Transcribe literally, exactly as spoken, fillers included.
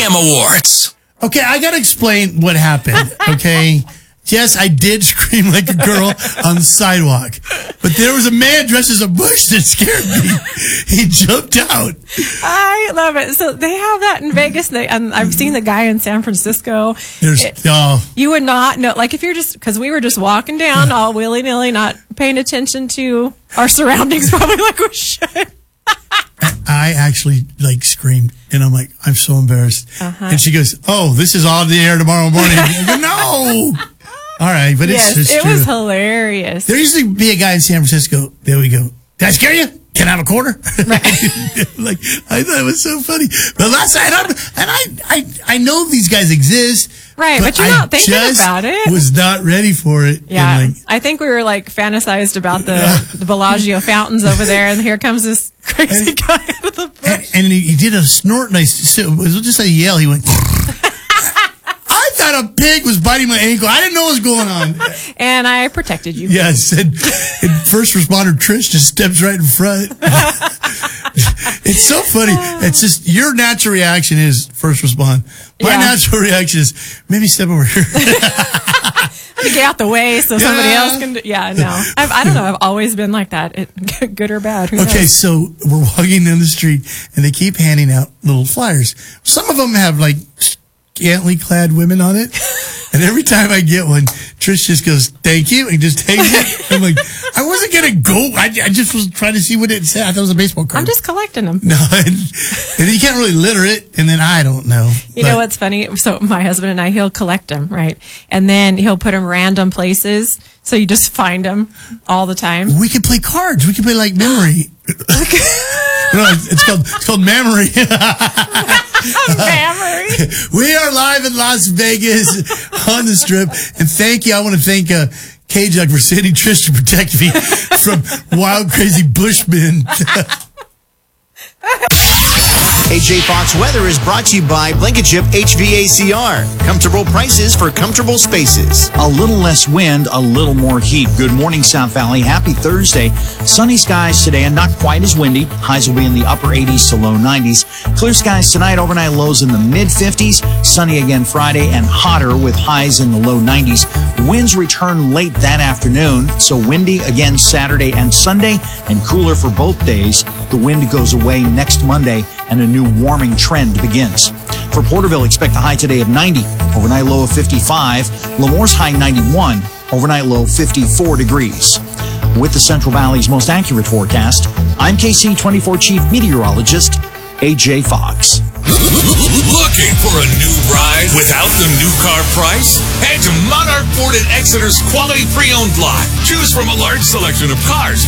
Jam Awards. Okay, I got to explain what happened, okay? Yes, I did scream like a girl on the sidewalk, but there was a man dressed as a bush that scared me. He jumped out. I love it. So they have that in Vegas. They, and I've seen the guy in San Francisco. There's, it, oh. You would not know, like if you're just, because we were just walking down all willy-nilly, not paying attention to our surroundings, probably like we should. I actually like screamed, and I'm like, I'm so embarrassed. Uh-huh. And she goes, "Oh, this is on the air tomorrow morning." I go, "No." All right, but yes, it's, it's it true. was hilarious. There used to be a guy in San Francisco. There we go. Did I scare you? Can I have a quarter? Right. Like, I thought it was so funny. But last night, I'm, and I, I, I know these guys exist. Right, but, but you're I not thinking just about it. Was not ready for it. Yeah, like, I think we were like fantasized about the, the Bellagio fountains over there, and here comes this crazy and, guy out of the bush. And, and he, he did a snort, and I, it was just a yell. He went. I thought a pig was biting my ankle. I didn't know what was going on. And I protected you. Yes, and, and first responder Trish just steps right in front. It's so funny. It's just your natural reaction is first respond. My yeah. natural reaction is maybe step over here. Let me get out the way so yeah. somebody else can do. Yeah, no. I've, I don't know. I've always been like that. It, good or bad. Who okay, knows? So we're walking down the street and they keep handing out little flyers. Some of them have like scantily clad women on it. And every time I get one, Trish just goes, "Thank you," and just takes it. I'm like, I wasn't going to go. I, I just was trying to see what it said. I thought it was a baseball card. I'm just collecting them. No, and, and you can't really litter it, and then I don't know. You but. know what's funny? So my husband and I, he'll collect them, right? And then he'll put them random places, so you just find them all the time. We can play cards. We can play like memory. No, it's called it's called memory. Memory. We are live in Las Vegas on the Strip, and thank you. I want to thank uh, K-Jug for sending Trish to protect me from wild, crazy bushmen. A J Fox Weather is brought to you by Blankenship H V A C R. Comfortable prices for comfortable spaces. A little less wind, a little more heat. Good morning, South Valley. Happy Thursday. Sunny skies today and not quite as windy. Highs will be in the upper eighties to low nineties. Clear skies tonight, overnight lows in the mid fifties. Sunny again Friday and hotter with highs in the low nineties. Winds return late that afternoon, so windy again Saturday and Sunday and cooler for both days. The wind goes away next Monday and a new warming trend begins. For Porterville, expect a high today of ninety, overnight low of fifty-five. Lemore's high ninety-one, overnight low fifty-four degrees. With the Central Valley's most accurate forecast, I'm K C twenty-four Chief Meteorologist A J Fox. Looking for a new ride without the new car price? Head to Monarch Ford at Exeter's quality pre-owned lot. Choose from a large selection of cars,